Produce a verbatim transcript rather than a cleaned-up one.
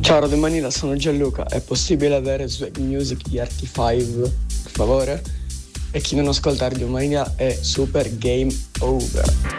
Ciao Radio Manila, sono Gianluca. È possibile avere Swag Music di R T cinque, per favore? E chi non ascolta Radio Manila è super game over.